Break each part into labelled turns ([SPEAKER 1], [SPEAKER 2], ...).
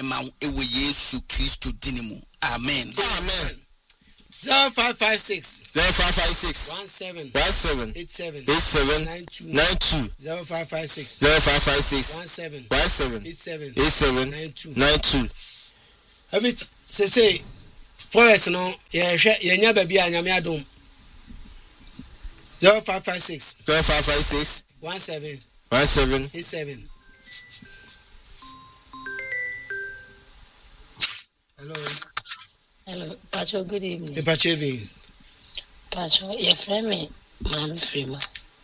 [SPEAKER 1] ema ewe Yesu Kristo dinimu. Amen.
[SPEAKER 2] Amen.
[SPEAKER 3] 0556
[SPEAKER 2] 17
[SPEAKER 3] 87 92 0556 17
[SPEAKER 2] 92.
[SPEAKER 3] Every say forest no yenya baby anyame adom 0556 17 87.
[SPEAKER 4] Hello, Pacho, good evening.
[SPEAKER 3] Pacho,
[SPEAKER 4] your friend me, Mami Frima.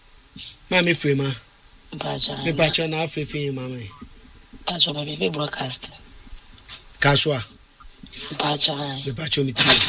[SPEAKER 3] Pacho, now free, Mammy.
[SPEAKER 4] Pacho, my baby broadcast.
[SPEAKER 3] Kaswa.
[SPEAKER 4] Pacho,
[SPEAKER 3] me too.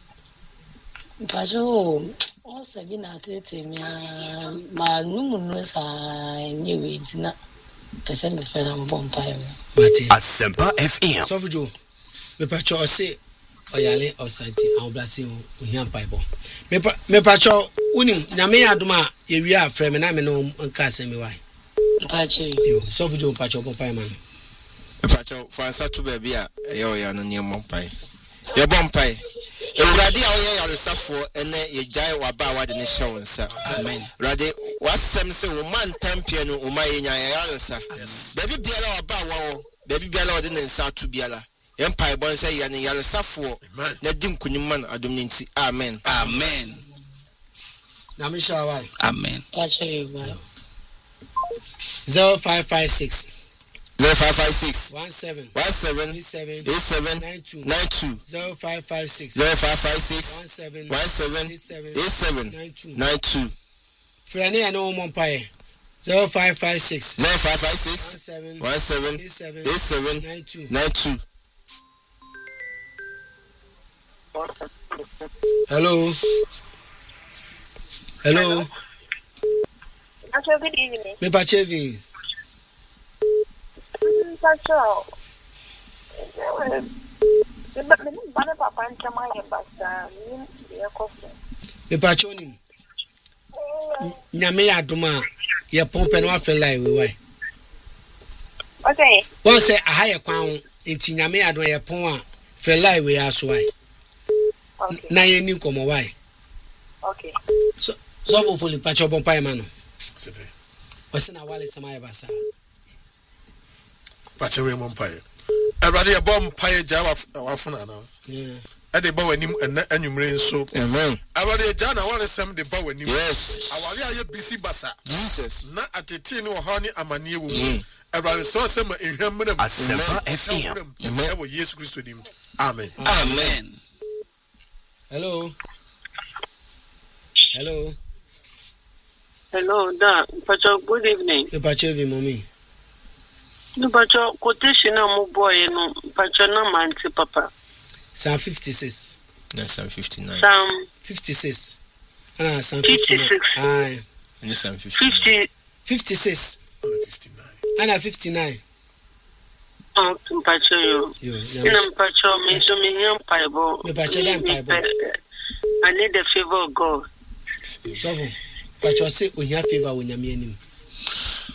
[SPEAKER 4] Pacho, what's a been at it? My numerous new it's not. I send the friend on Bompire.
[SPEAKER 1] Asempa FM.
[SPEAKER 3] So, Joe, me Pacho say. Oyale of Santi, I'll bless you with Bible. Me Pacho, Unim, Namea Duma, you are from an amino and Cassim. Why?
[SPEAKER 4] Pacho,
[SPEAKER 3] so for you, Pacho Pompaiman.
[SPEAKER 2] Pacho, for such a baby, you're near Mompai. Your Bompay. You ready all your suffer and then you die or bow at the show, sir. Amen. Ready, what's some so man champion, Umaya, sir? Baby Biala about baby Biala didn't start to Biala. Empire born say yani yale safo na dim kunyiman adom nti amen.
[SPEAKER 3] Na me shawai
[SPEAKER 1] amen.
[SPEAKER 3] 0556 17 87 92 0556 17 92 Frene ya no mompae 0556 17
[SPEAKER 2] 92.
[SPEAKER 3] Hello.
[SPEAKER 5] Pacho, good evening.
[SPEAKER 3] Me Pachevi.
[SPEAKER 5] Pacho.
[SPEAKER 3] Me Pacho ni. Nyame adoma ye pompe no afre lai we why.
[SPEAKER 5] Okay.
[SPEAKER 3] One say aha ye kwan nti nyame adoma ye pon a fre lai we aso why.
[SPEAKER 5] Okay.
[SPEAKER 3] Na ye ni komo why.
[SPEAKER 5] Okay.
[SPEAKER 3] So hopefully Pacho bompa mano. Wase na wale sama ye basa.
[SPEAKER 6] Pacho we bompa. Everybody a bompa jawa wafuna na.
[SPEAKER 3] Yeah.
[SPEAKER 6] Ade ba wanim anwumre nso.
[SPEAKER 2] Amen.
[SPEAKER 6] Everybody jana wale sem de ba wanim.
[SPEAKER 2] Yes.
[SPEAKER 6] Awale aye bisi basa.
[SPEAKER 2] Jesus.
[SPEAKER 6] Na atete ni wo hani amanie wo. Everybody so sem ehwamram.
[SPEAKER 1] Asempa FM.
[SPEAKER 6] Amen. Ewo Yesu Kristo dim. Amen.
[SPEAKER 1] Amen.
[SPEAKER 3] Hello,
[SPEAKER 7] da. Pacho, good evening.
[SPEAKER 3] Me Pachevi mommy.
[SPEAKER 7] No, Pacho, quotation no boy no. Pacho no manti papa.
[SPEAKER 3] Psalm 56.
[SPEAKER 2] No, Psalm 59.
[SPEAKER 7] Psalm
[SPEAKER 3] 56. Psalm
[SPEAKER 7] 56.
[SPEAKER 3] Aye.
[SPEAKER 2] And Psalm 59.
[SPEAKER 3] 56.
[SPEAKER 6] 59.
[SPEAKER 3] 59.
[SPEAKER 7] Oh, Pacho yo. Pacho, me so me young Bible.
[SPEAKER 3] Me Pacho dan Bible.
[SPEAKER 7] I need the favor of God.
[SPEAKER 3] So Pacho say we have favor when nyame anim.